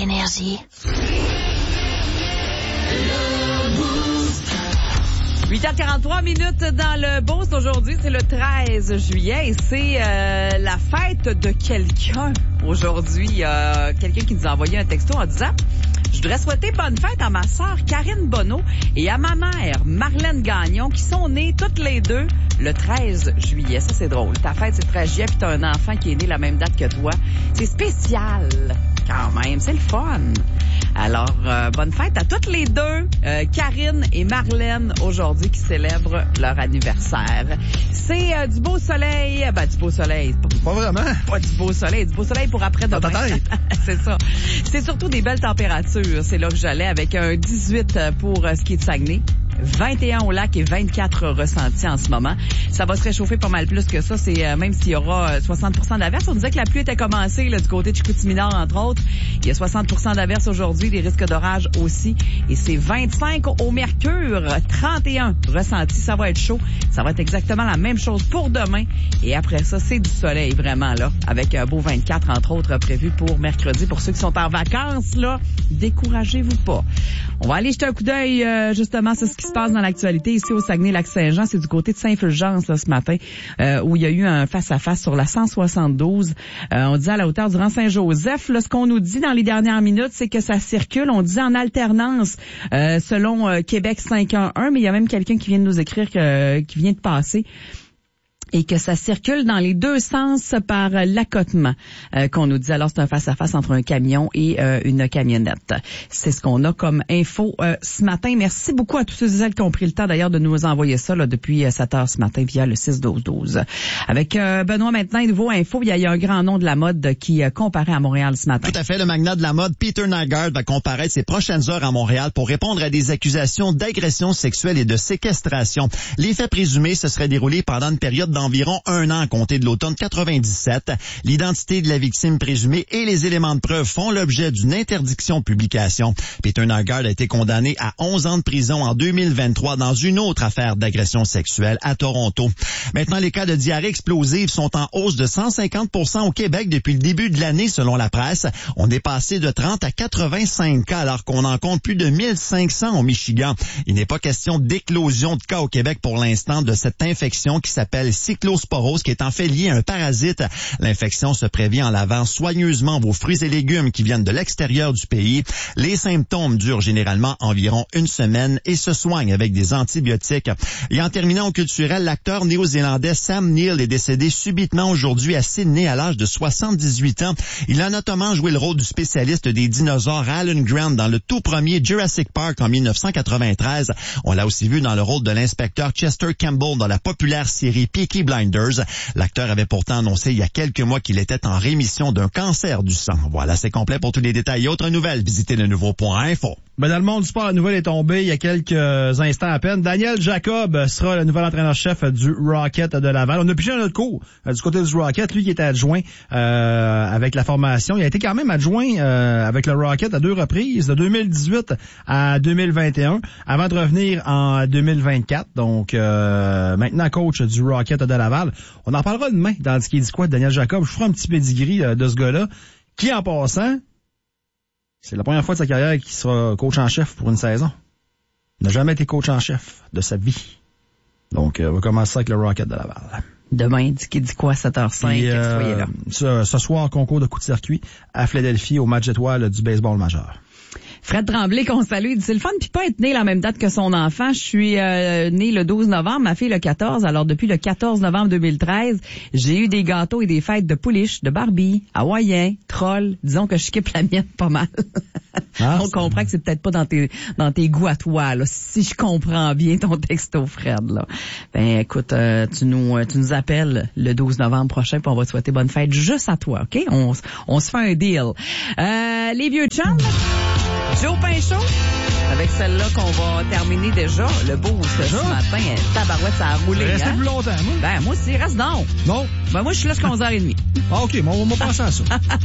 Énergie. 8h43 minutes dans le Boost. Aujourd'hui, c'est le 13 juillet et c'est la fête de quelqu'un. Aujourd'hui, il y a quelqu'un qui nous a envoyé un texto en disant « Je voudrais souhaiter bonne fête à ma sœur Karine Bonneau et à ma mère Marlène Gagnon qui sont nées toutes les deux le 13 juillet. » Ça, c'est drôle. Ta fête, c'est le 13 juillet puis t'as un enfant qui est né la même date que toi. C'est spécial quand même. C'est le fun. Alors, bonne fête à toutes les deux, Karine et Marlène, aujourd'hui, qui célèbrent leur anniversaire. C'est du beau soleil. Du beau soleil. Pas vraiment. Pas du beau soleil. Du beau soleil pour après-demain. Dans ta tête. C'est ça. C'est surtout des belles températures. C'est là que j'allais avec un 18 pour ce qui est de Saguenay. 21 au lac et 24 ressentis en ce moment. Ça va se réchauffer pas mal plus que ça. C'est même s'il y aura 60% d'averses. On disait que la pluie était commencée là, du côté de Chicoutimi-Nord, entre autres. Il y a 60% d'averses aujourd'hui, des risques d'orage aussi. Et c'est 25 au mercure, 31 ressentis. Ça va être chaud. Ça va être exactement la même chose pour demain. Et après ça, c'est du soleil vraiment là, avec un beau 24 entre autres prévu pour mercredi. Pour ceux qui sont en vacances là, découragez-vous pas. On va aller jeter un coup d'œil justement sur ce qui se passe dans l'actualité ici au Saguenay-Lac-Saint-Jean. C'est du côté de Saint-Fulgence là, ce matin où il y a eu un face-à-face sur la 172. On dit à la hauteur du rang Saint-Joseph. Là, ce qu'on nous dit dans les dernières minutes, c'est que ça circule. On dit en alternance selon Québec 511, mais il y a même quelqu'un qui vient de nous écrire qui vient de passer. Et que ça circule dans les deux sens par l'accotement qu'on nous dit. Alors, c'est un face-à-face entre un camion et une camionnette. C'est ce qu'on a comme info ce matin. Merci beaucoup à tous ceux et celles qui ont pris le temps d'ailleurs de nous envoyer ça là, depuis 7 heures ce matin via le 6-12-12. Avec Benoît maintenant, nouveau info, il y a un grand nom de la mode qui comparaît à Montréal ce matin. Tout à fait, le magnat de la mode Peter Nygaard va comparaître ces prochaines heures à Montréal pour répondre à des accusations d'agression sexuelle et de séquestration. Les faits présumés se seraient déroulés pendant une période d'environ 1 an à compter de l'automne 97. L'identité de la victime présumée et les éléments de preuve font l'objet d'une interdiction de publication. Peter Nygaard a été condamné à 11 ans de prison en 2023 dans une autre affaire d'agression sexuelle à Toronto. Maintenant, les cas de diarrhée explosive sont en hausse de 150% au Québec depuis le début de l'année, selon la presse. On est passé de 30 à 85 cas alors qu'on en compte plus de 1500 au Michigan. Il n'est pas question d'éclosion de cas au Québec pour l'instant de cette infection qui s'appelle cyclosporose, qui est en fait liée à un parasite. L'infection se prévient en lavant soigneusement vos fruits et légumes qui viennent de l'extérieur du pays. Les symptômes durent généralement environ 1 semaine et se soignent avec des antibiotiques. Et en terminant au culturel, l'acteur néo-zélandais Sam Neill est décédé subitement aujourd'hui à Sydney à l'âge de 78 ans. Il a notamment joué le rôle du spécialiste des dinosaures Alan Grant dans le tout premier Jurassic Park en 1993. On l'a aussi vu dans le rôle de l'inspecteur Chester Campbell dans la populaire série Peaky Blinders. L'acteur avait pourtant annoncé il y a quelques mois qu'il était en rémission d'un cancer du sang. Voilà, c'est complet pour tous les détails et autres nouvelles. Visitez le nouveau.info. Dans le monde du sport, la nouvelle est tombée il y a quelques instants à peine. Daniel Jacob sera le nouvel entraîneur-chef du Rocket de Laval. On a pigé un autre cours du côté du Rocket. Lui qui était adjoint avec la formation. Il a été quand même adjoint avec le Rocket à 2 reprises, de 2018 à 2021, avant de revenir en 2024. Donc, maintenant coach du Rocket de Laval. On en parlera demain dans ce qui dit quoi de Daniel Jacob. Je ferai un petit pedigree de ce gars-là, qui en passant, c'est la première fois de sa carrière qu'il sera coach en chef pour une saison. Il n'a jamais été coach en chef de sa vie. Donc, on va commencer avec le Rocket de Laval. Demain, qui dit quoi, 7h05, soyez là. Ce soir, concours de coup de circuit à Philadelphie au match étoile du baseball majeur. Fred Tremblay, qu'on salue, il dit, c'est le fun puis pas être né la même date que son enfant. Je suis né le 12 novembre, ma fille le 14. Alors, depuis le 14 novembre 2013, j'ai eu des gâteaux et des fêtes de pouliche, de Barbie, hawaïen, troll. Disons que je skip la mienne pas mal. On comprend que c'est peut-être pas dans tes goûts à toi, là, si je comprends bien ton texto, Fred, là. Ben, écoute, tu nous appelles le 12 novembre prochain puis on va te souhaiter bonne fête juste à toi, OK? On se fait un deal. Les vieux chums, Joe Pinchot, avec celle-là qu'on va terminer déjà, le boost ce matin. Tabarouette, ça a roulé. Restez plus longtemps, moi. Ben, moi aussi, reste donc. Non. Ben, moi, je suis là jusqu'à 11h30. Ah, OK, on va penser à ça.